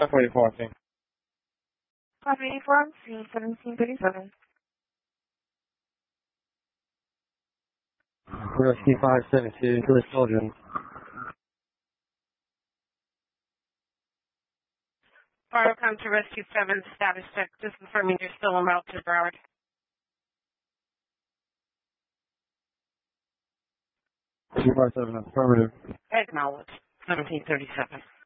584 scene. 584 on scene, 1737. Rescue 572 to the children. Fire come to Rescue 7, status check, just confirming you're still en route to Broward. 257, affirmative. Acknowledge, 1737.